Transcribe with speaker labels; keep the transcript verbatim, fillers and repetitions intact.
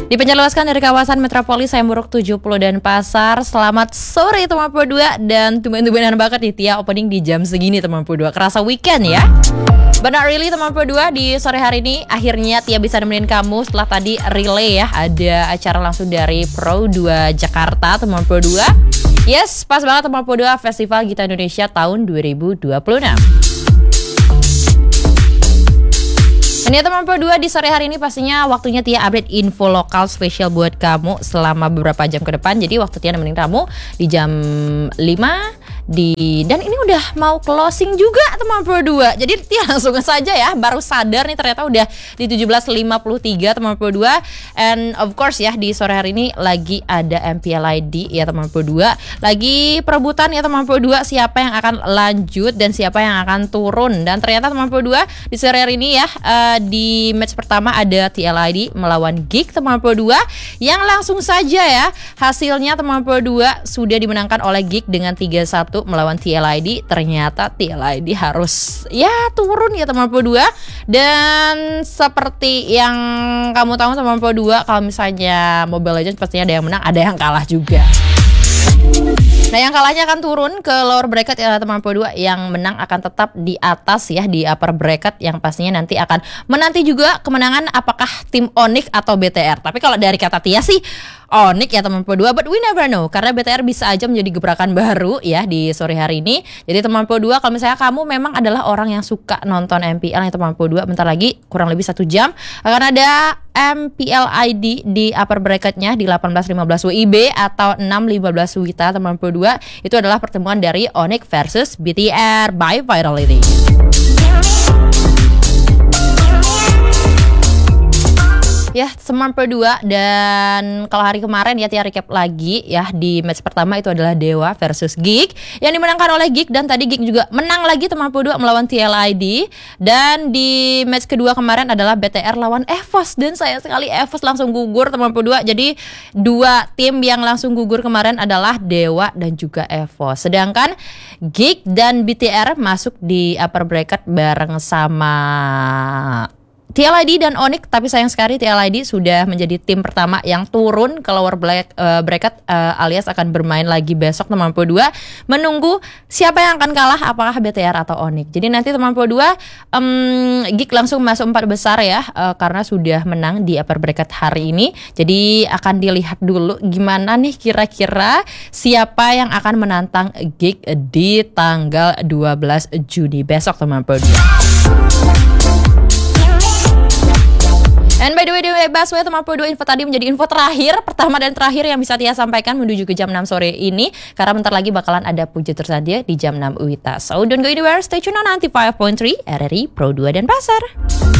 Speaker 1: Dipenjelaskan dari kawasan Metropolis Seamburg tujuh puluh dan Pasar. Selamat sore teman Pro dua. Dan tumben-tumbenan banget nih Tia opening di jam segini teman Pro dua. Kerasa weekend ya. Benar really teman Pro dua, di sore hari ini akhirnya Tia bisa nemenin kamu setelah tadi relay ya. Ada acara langsung dari Pro dua Jakarta teman Pro dua. Yes, pas banget teman Pro dua, Festival Gita Indonesia tahun dua ribu dua puluh enam. Dan ya teman Pro dua, di sore hari ini pastinya waktunya Tia update info lokal spesial buat kamu selama beberapa jam ke depan. Jadi waktu Tia nemenin kamu di jam lima di dan ini udah mau closing juga teman Pro dua. Jadi Tia langsung saja ya, baru sadar nih ternyata udah di tujuh belas lima puluh tiga teman Pro dua. And of course ya, di sore hari ini lagi ada M P L I D ya teman Pro dua. Lagi perebutan ya teman Pro dua, siapa yang akan lanjut dan siapa yang akan turun. Dan ternyata teman Pro dua di sore hari ini ya, uh, di match pertama ada T L I D melawan Geek teman Pro dua, yang langsung saja ya hasilnya teman Pro dua sudah dimenangkan oleh Geek dengan tiga satu melawan T L I D. Ternyata T L I D harus ya turun ya teman Pro dua. Dan seperti yang kamu tahu teman Pro dua, kalau misalnya Mobile Legends pastinya ada yang menang, ada yang kalah juga. Nah, yang kalahnya akan turun ke lower bracket ya teman Pro dua, yang menang akan tetap di atas ya, di upper bracket, yang pastinya nanti akan menanti juga kemenangan apakah tim Onyx atau B T R. Tapi kalau dari kata Tia sih Onyx ya teman Pro dua, but we never know, karena B T R bisa aja menjadi gebrakan baru ya di sore hari ini. Jadi teman Pro dua, kalau misalnya kamu memang adalah orang yang suka nonton M P L ya teman Pro dua, bentar lagi kurang lebih satu jam akan ada M P L I D di upper bracketnya di delapan belas lima belas W I B atau enam lima belas Wita teman Pro dua. Itu adalah pertemuan dari Onyx versus B T R by Vitality. Ya teman Pro dua, dan kalau hari kemarin ya Tia recap lagi ya, di match pertama itu adalah Dewa versus Geek yang dimenangkan oleh Geek, dan tadi Geek juga menang lagi teman Pro dua melawan T L I D. Dan di match kedua kemarin adalah B T R lawan EVOS, dan sayang sekali EVOS langsung gugur teman Pro dua. Jadi dua tim yang langsung gugur kemarin adalah Dewa dan juga EVOS. Sedangkan Geek dan B T R masuk di upper bracket bareng sama T L I D dan Onyx, tapi sayang sekali T L I D sudah menjadi tim pertama yang turun ke lower bracket, uh, alias akan bermain lagi besok teman Pro dua, menunggu siapa yang akan kalah, apakah B T R atau Onyx. Jadi nanti teman Pro dua, um, Geek langsung masuk empat besar ya, uh, karena sudah menang di upper bracket hari ini. Jadi akan dilihat dulu gimana nih kira-kira siapa yang akan menantang Geek di tanggal dua belas Juni besok teman Pro dua. And by the way, the Baswe teman Pro dua, info tadi menjadi info terakhir, pertama dan terakhir yang bisa Tia sampaikan menuju ke jam enam sore ini, karena bentar lagi bakalan ada puja tersadia di jam enam Wita. So don't go anywhere, stay tune on ninety-five point three R R I Pro dua dan Pasar.